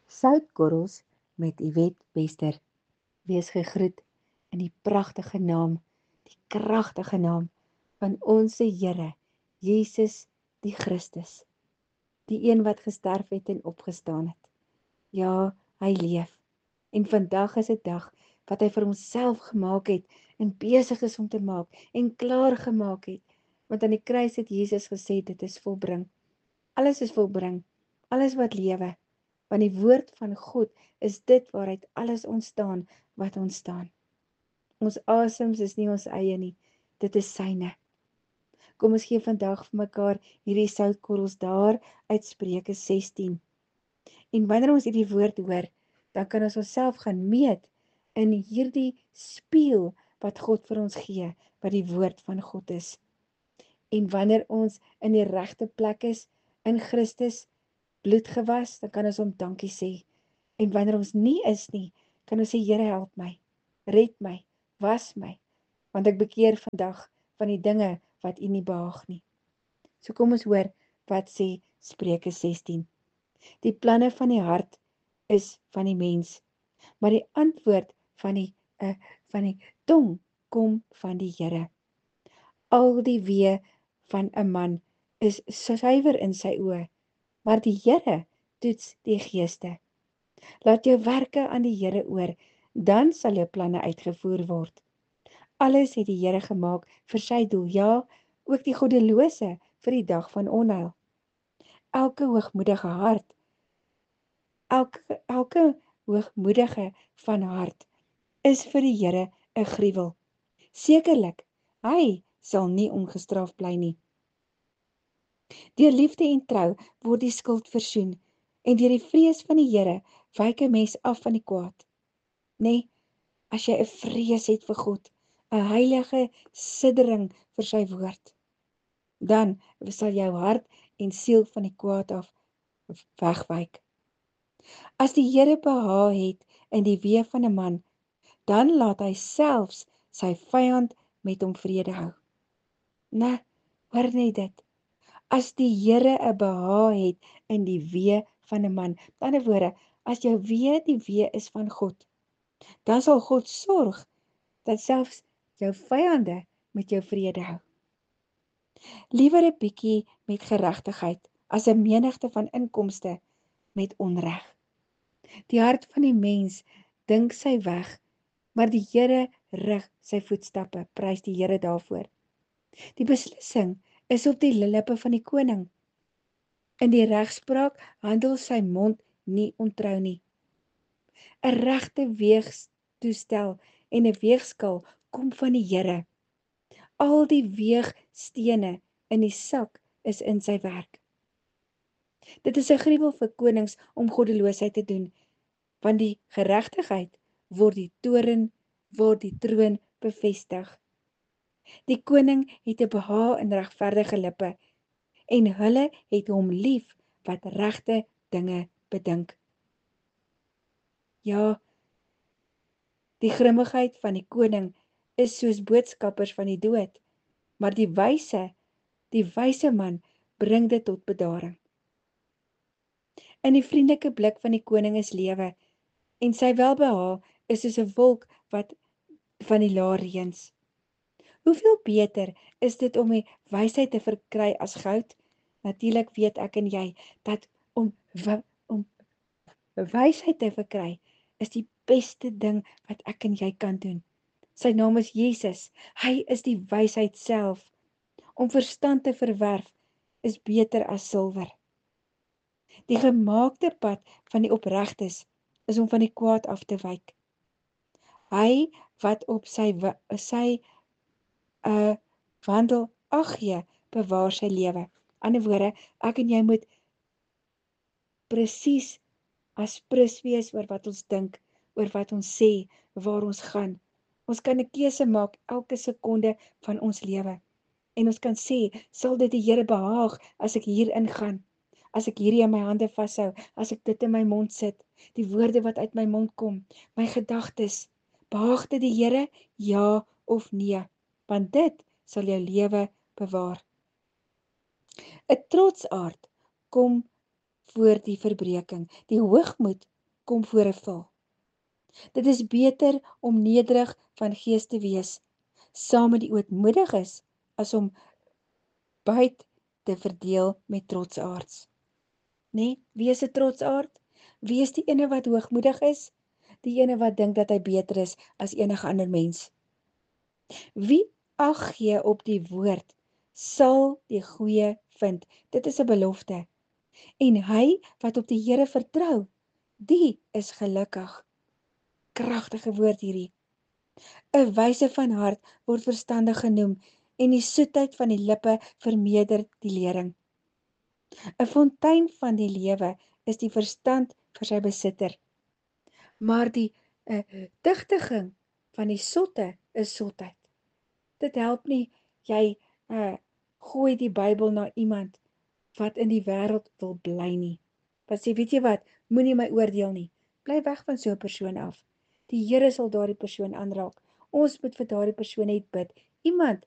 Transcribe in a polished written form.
Soutkorrels met Yvette Bester. Wees gegroet in die pragtige naam, die kragtige naam van onze Here, Jesus die Christus, die een wat gesterf het en opgestaan het. Ja, hy leef. En vandag is 'n dag wat hy vir homself gemaak het en besig is om te maak en klaar gemaak het. Want aan die kruis het Jesus gesê, dit is volbring. Alles is volbring, alles wat lewe. Want die woord van God is dit waaruit alles ontstaan wat ontstaan. Ons asems is nie ons eie nie, dit is syne. Kom ons gee vandag vir mekaar hierdie soutkorrels daar uit Spreuke 16. En wanneer ons hierdie woord hoor, dan kan ons onsself gaan meet in hierdie spieël wat God vir ons gee, wat die woord van God is. En wanneer ons in die regte plek is, in Christus, bloed gewas, dan kan ons hom dankie sê. En wanneer ons nie is nie, kan ons sê, Here help my, red my, was my, want ek bekeer vandag van die dinge wat U nie behaag nie. So kom ons hoor wat sê Spreuke 16. Die planne van die hart is van die mens, maar die antwoord van die tong kom van die Here. Al die weë van 'n man is suiwer in sy oë, maar die Here toets die geeste. Laat jou werke aan die Here oor, dan sal jou planne uitgevoer word. Alles het die Here gemaak vir sy doel, ja, ook die goddelose vir die dag van onheil. Elke hoogmoedige hart, elke hoogmoedige van hart is vir die Here 'n gruwel. Sekerlik, hy sal nie ongestraf bly nie. Deur liefde en trou word die skuld versoen, en deur die vrees van die Here wyk 'n mens af van die kwaad. Nee, as jy 'n vrees het vir God, 'n heilige siddering vir sy woord, dan sal jou hart en siel van die kwaad af wegwyk. As die Here behaag het in die weë van 'n man, dan laat hy selfs sy vyand met hom vrede hou. Nee, hoor net dit. As die Here 'n behaag het in die weë van 'n man, met ander woorde, as jou weë die weë is van God, dan sal God sorg dat selfs jou vyande met jou vrede hou. Liewer 'n bietjie met geregtigheid as 'n menigte van inkomste met onreg. Die hart van die mens dink sy weg, maar die Here rig sy voetstappe, prys die Here daarvoor. Die beslissing is op die lippe van die koning. In die regspraak handel sy mond nie ontrou nie. 'n Regte weegtoestel en 'n weegskaal kom van die Here. Al die weegstene in die sak is in sy werk. Dit is 'n gruwel vir konings om goddeloosheid te doen, want die geregtigheid word die troon bevestig. Die koning het 'n behaag in regverdige lippe, en hulle het hom lief wat regte dinge bedink. Ja, die grimmigheid van die koning is soos boodskappers van die dood, maar die wyse man bring dit tot bedaring. In die vriendelike blik van die koning is lewe, en sy welbehaag is soos 'n wolk wat van die lae reëns. Hoeveel beter is dit om die wysheid te verkry as goud? Natuurlik weet ek en jy dat om wysheid te verkry is die beste ding wat ek en jy kan doen. Sy naam is Jesus. Hy is die wysheid self. Om verstand te verwerf is beter as silwer. Die gemaakte pad van die opregtes is om van die kwaad af te wyk. Hy wat op sy wandel ag gee, bewaar sy lewe. Ander woorde, ek en jy moet presies as prins wees oor wat ons dink, oor wat ons sê, waar ons gaan. Ons kan 'n keuse maak elke sekonde van ons lewe. En ons kan sê, sal dit die Here behaag as ek hier ingaan, as ek hierdie in my hande vashou, as ek dit in my mond sit, die woorde wat uit my mond kom, my gedagtes, behaag dit die Here, ja of nee, want dit sal jou lewe bewaar. 'n Trotsaard kom voor die verbreeking, die hoogmoed kom voor 'n val. Dit is beter om nederig van gees te wees, saam met die ootmoediges, as om buit te verdeel met trotsaards. Nee, wie is 'n trotsaard? Wie is die ene wat hoogmoedig is? Die ene wat dink dat hy beter is as enige ander mens. Wie ag gee op die woord, sal die goeie vind. Dit is 'n belofte. En hy wat op die Here vertrou, die is gelukkig. Kragtige woord hierdie. 'n Wyse van hart word verstandig genoem, en die soetheid van die lippe vermeerder die lering. 'n Fontein van die lewe is die verstand vir sy besitter, maar die tigtiging van die sotte is sotheid. Dit help nie, jy gooi die Bybel na iemand wat in die wêreld wil bly nie. Wat sê, weet jy wat, moenie my oordeel nie. Bly weg van so 'n persoon af. Die Here sal daardie persoon aanraak. Ons moet vir daardie persoon net bid. Iemand